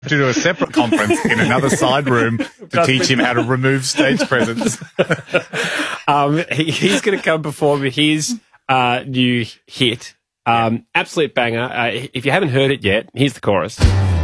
to do a separate conference in another side room to teach him how to remove stage presence. He's going to come perform his new hit, absolute banger. If you haven't heard it yet, here's the chorus.